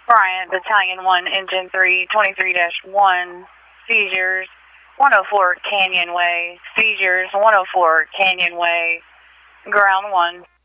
Bryant, Battalion 1, Engine 3, 23-1, seizures, 104 Canyon Way, seizures, 104 Canyon Way, ground 1.